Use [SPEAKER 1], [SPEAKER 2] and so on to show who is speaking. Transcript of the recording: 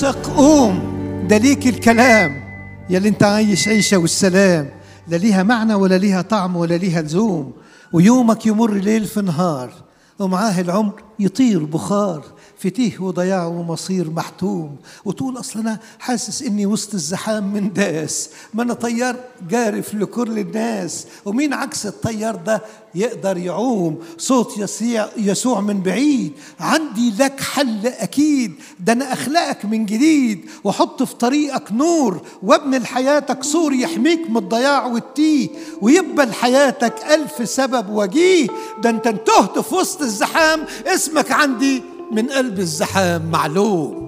[SPEAKER 1] ثق قوم، ده ليك الكلام يلي انت عايش عيشة والسلام، لا ليها معنى ولا ليها طعم ولا ليها لزوم. ويومك يمر ليل في نهار، ومعاه العمر يطير بخار، في تيه وضياع ومصير محتوم. وتقول أصلا أنا حاسس إني وسط الزحام من داس، ما أنا طيار جارف لكل الناس، ومين عكس الطيار ده يقدر يعوم؟ صوت يسوع من بعيد، عندي لك حل أكيد، ده أنا أخلقك من جديد وحط في طريقك نور، وابن لحياتك سور يحميك من الضياع والتيه، ويبقى لحياتك 1000 سبب وجيه. ده أنت انتهت في وسط الزحام، اسمك عندي من قلب الزحام معلوم.